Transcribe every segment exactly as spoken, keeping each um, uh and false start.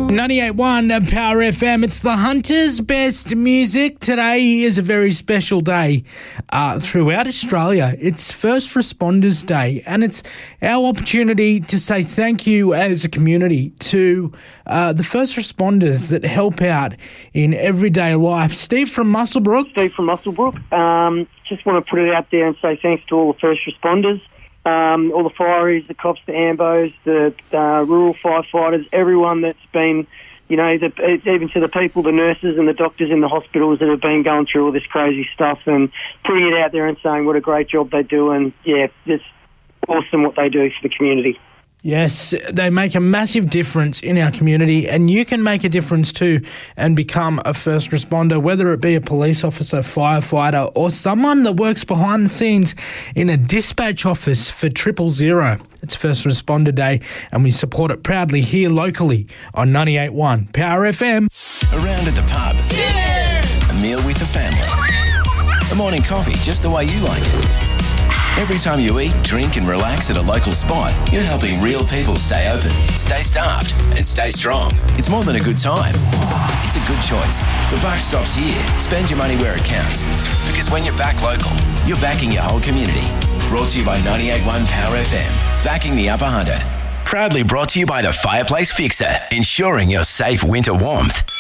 ninety-eight point one Power F M. It's the Hunter's Best Music. Today is a very special day uh, throughout Australia. It's First Responders Day, and it's our opportunity to say thank you as a community to uh, the first responders that help out in everyday life. Steve from Muswellbrook. Steve from Muswellbrook. Um, just want to put it out there and say thanks to all the first responders. Um, all the fireys, the cops, the ambos, the uh, rural firefighters, everyone that's been, you know, the, even to the people, the nurses and the doctors in the hospitals that have been going through all this crazy stuff and putting it out there and saying what a great job they do. And, yeah, it's awesome what they do for the community. Yes, they make a massive difference in our community, and you can make a difference too and become a first responder, whether it be a police officer, firefighter, or someone that works behind the scenes in a dispatch office for Triple Zero. It's First Responder Day, and we support it proudly here locally on ninety-eight point one Power F M. Around at the pub. Yeah! A meal with the family. A morning coffee just the way you like it. Every time you eat, drink and relax at a local spot, you're helping real people stay open, stay staffed and stay strong. It's more than a good time. It's a good choice. The buck stops here. Spend your money where it counts. Because when you're back local, you're backing your whole community. Brought to you by ninety-eight point one Power F M. Backing the Upper Hunter. Proudly brought to you by the Fireplace Fixer. Ensuring your safe winter warmth.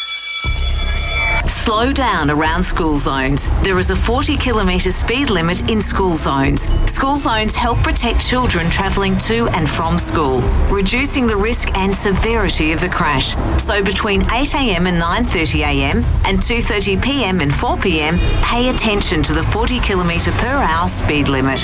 Slow down around school zones. There is a forty kilometre speed limit in school zones. School zones help protect children travelling to and from school, reducing the risk and severity of a crash. So between eight a m and nine thirty a m and two thirty p m and four p m, pay attention to the forty kilometre per hour speed limit.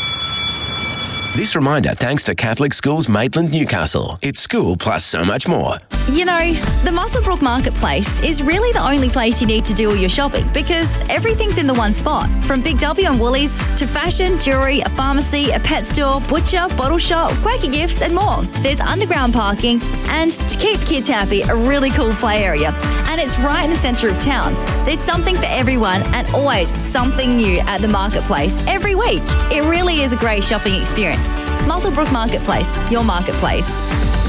This reminder thanks to Catholic Schools Maitland, Newcastle. It's school plus so much more. You know, the Muswellbrook Marketplace is really the only place you need to do all your shopping because everything's in the one spot. From Big W and Woolies to fashion, jewellery, a pharmacy, a pet store, butcher, bottle shop, quirky gifts and more. There's underground parking and, to keep kids happy, a really cool play area. And it's right in the centre of town. There's something for everyone and always something new at the Marketplace every week. It really is a great shopping experience. Muswellbrook Marketplace, your marketplace.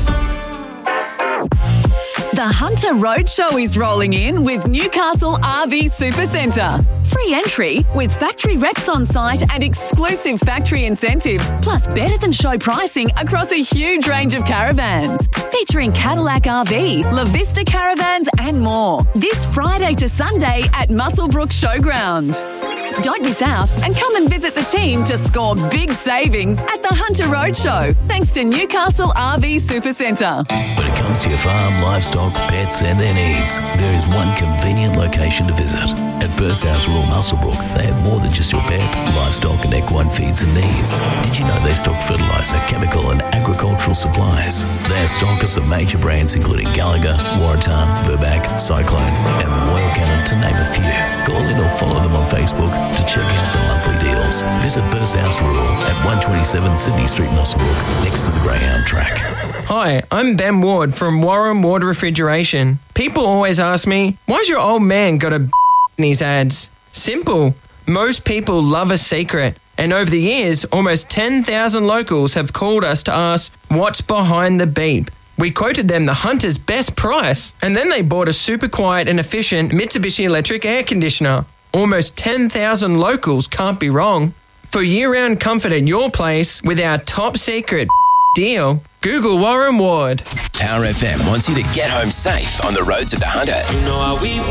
The Hunter Roadshow is rolling in with Newcastle R V Supercentre. Free entry with factory reps on site and exclusive factory incentives, plus better than show pricing across a huge range of caravans. Featuring Cadillac R V, La Vista Caravans and more. This Friday to Sunday at Muswellbrook Showground. Don't miss out and come and visit the team to score big savings at the Hunter Roadshow, thanks to Newcastle R V Supercentre. When it comes to your farm, livestock, pets and their needs, there is one convenient location to visit. At Burst House Rural Muswellbrook, they have more than just your pet, livestock and equine feeds and needs. Did you know they stock fertiliser, chemical and agricultural supplies? They are stockers of major brands including Gallagher, Waratah, Verbac, Cyclone and Royal Canin, to name a few. Call in or follow them on Facebook to check out the monthly deals. Visit Burst House Rural at one twenty-seven Sydney Street, Muswellbrook, next to the Greyhound track. Hi, I'm Ben Ward from Warren Ward Refrigeration. People always ask me, why's your old man got a in his ads? Simple. Most people love a secret. And over the years, almost ten thousand locals have called us to ask, what's behind the beep? We quoted them the Hunter's best price, and then they bought a super quiet and efficient Mitsubishi electric air conditioner. Almost ten thousand locals can't be wrong. For year-round comfort at your place with our top secret deal, Google Warren Ward. Power F M wants you to get home safe on the roads of the Hunter. You know how we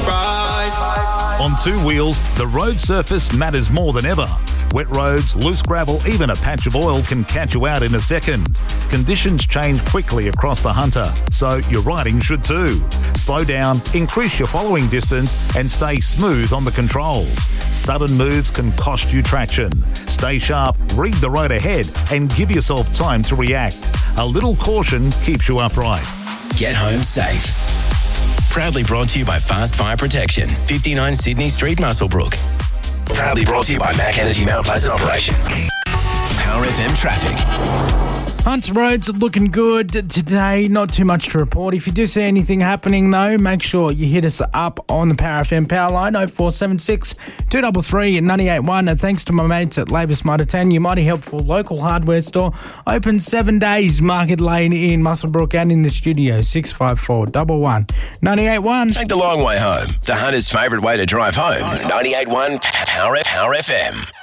ride. On two wheels, the road surface matters more than ever. Wet roads, loose gravel, even a patch of oil can catch you out in a second. Conditions change quickly across the Hunter, so your riding should too. Slow down, increase your following distance, and stay smooth on the controls. Sudden moves can cost you traction. Stay sharp, read the road ahead, and give yourself time to react. A little caution keeps you upright. Get home safe. Proudly brought to you by Fast Fire Protection, fifty-nine Sydney Street, Muswellbrook. Proudly brought to you by Mac Energy Mount Pleasant Operation. Power F M traffic. Hunts Roads are looking good today. Not too much to report. If you do see anything happening, though, make sure you hit us up on the Power F M power line oh four seven six, two three three, nine eight one. And thanks to my mates at Labus Mitre ten, your mighty helpful local hardware store. Open seven days, Market Lane in Muswellbrook and in the studio, six five four, one one, nine eight one. Take the long way home. The Hunter's favourite way to drive home. ninety-eight point one Power, Power F M.